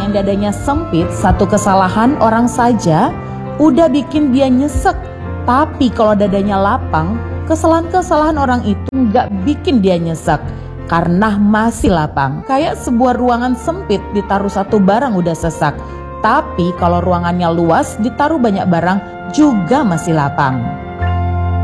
yang dadanya sempit, satu kesalahan orang saja udah bikin dia nyesek. Tapi kalau dadanya lapang, kesalahan-kesalahan orang itu nggak bikin dia nyesek karena masih lapang. Kayak sebuah ruangan sempit ditaruh satu barang udah sesak. Tapi kalau ruangannya luas ditaruh banyak barang juga masih lapang.